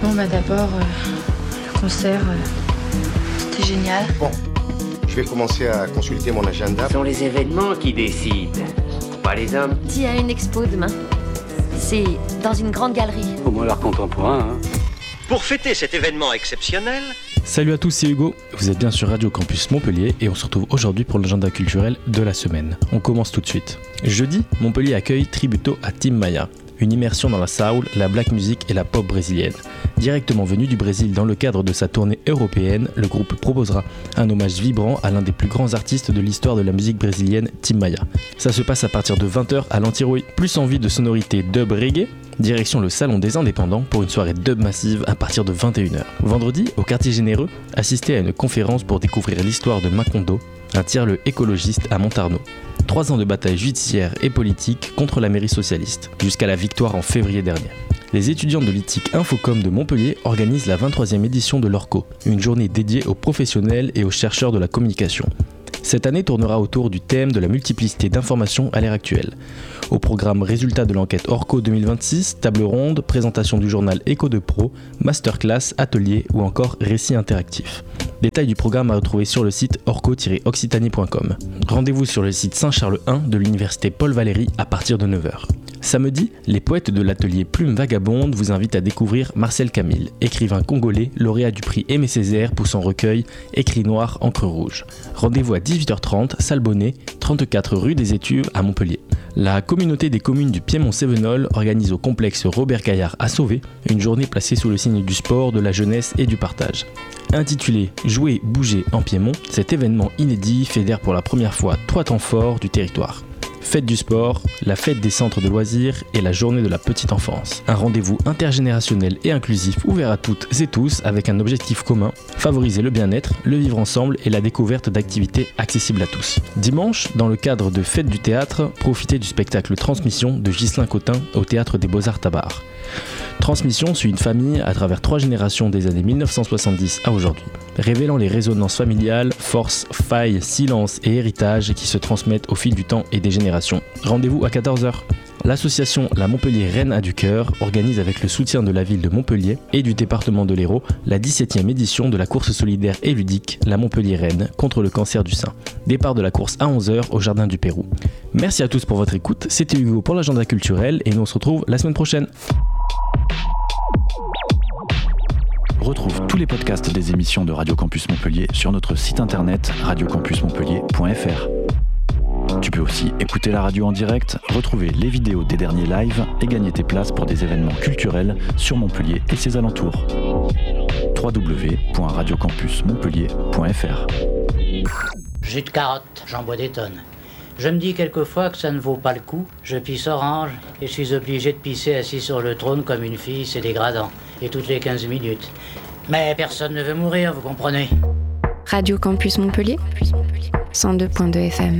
D'abord, le concert, c'était génial. Bon, je vais commencer à consulter mon agenda. Ce sont les événements qui décident, pas les hommes. Il y a une expo demain. C'est dans une grande galerie. Au moins l'art contemporain, hein. Pour fêter cet événement exceptionnel... Salut à tous, c'est Hugo. Vous êtes bien sur Radio Campus Montpellier et on se retrouve aujourd'hui pour l'agenda culturel de la semaine. On commence tout de suite. Jeudi, Montpellier accueille Tributo à Tim Maia. Une immersion dans la soul, la black music et la pop brésilienne. Directement venu du Brésil dans le cadre de sa tournée européenne, le groupe proposera un hommage vibrant à l'un des plus grands artistes de l'histoire de la musique brésilienne, Tim Maia. Ça se passe à partir de 20h à l'Antirouille. Plus envie de sonorités dub reggae, direction le Salon des Indépendants pour une soirée dub massive à partir de 21h. Vendredi, au quartier généreux, assistez à une conférence pour découvrir l'histoire de Macondo, un tiers-lieu écologiste à Montarno. 3 ans de bataille judiciaire et politique contre la mairie socialiste, jusqu'à la victoire en février dernier. Les étudiants de l'ITIC Infocom de Montpellier organisent la 23e édition de l'ORCO, une journée dédiée aux professionnels et aux chercheurs de la communication. Cette année tournera autour du thème de la multiplicité d'informations à l'ère actuelle. Au programme résultats de l'enquête ORCO 2026, table ronde, présentation du journal Éco de Pro, masterclass, atelier ou encore récit interactif. Détails du programme à retrouver sur le site orco-occitanie.com. Rendez-vous sur le site Saint-Charles 1 de l'université Paul Valéry à partir de 9h. Samedi, les poètes de l'atelier Plume Vagabonde vous invitent à découvrir Marcel Camille, écrivain congolais, lauréat du prix Aimé Césaire pour son recueil Écrit noir, encre rouge. Rendez-vous à 18h30, salle Bonnet, 34 rue des Étuves à Montpellier. La communauté des communes du Piémont-Cévenol organise au complexe Robert Gaillard à Sauvé une journée placée sous le signe du sport, de la jeunesse et du partage. Intitulé « Jouer, bouger en Piémont », cet événement inédit fédère pour la première fois 3 temps forts du territoire. Fête du sport, la fête des centres de loisirs et la journée de la petite enfance. Un rendez-vous intergénérationnel et inclusif ouvert à toutes et tous avec un objectif commun, favoriser le bien-être, le vivre ensemble et la découverte d'activités accessibles à tous. Dimanche, dans le cadre de Fête du théâtre, profitez du spectacle Transmission de Ghislain Cotin au Théâtre des Beaux-Arts Tabar. Transmission suit une famille à travers 3 générations des années 1970 à aujourd'hui, révélant les résonances familiales, forces, failles, silences et héritages qui se transmettent au fil du temps et des générations. Rendez-vous à 14h. L'association La Montpellier Reine a du cœur organise avec le soutien de la ville de Montpellier et du département de l'Hérault la 17e édition de la course solidaire et ludique La Montpellier Reine contre le cancer du sein. Départ de la course à 11h au Jardin du Pérou. Merci à tous pour votre écoute, c'était Hugo pour l'agenda culturel et nous on se retrouve la semaine prochaine. Retrouve tous les podcasts des émissions de Radio Campus Montpellier sur notre site internet radiocampusmontpellier.fr. Tu peux aussi écouter la radio en direct, retrouver les vidéos des derniers lives et gagner tes places pour des événements culturels sur Montpellier et ses alentours. www.radiocampusmontpellier.fr. Jus de carotte, j'en bois des tonnes. Je me dis quelquefois que ça ne vaut pas le coup. Je pisse orange et je suis obligé de pisser assis sur le trône comme une fille, c'est dégradant. Et toutes les 15 minutes. Mais personne ne veut mourir, vous comprenez. Radio Campus Montpellier, 102.2 FM.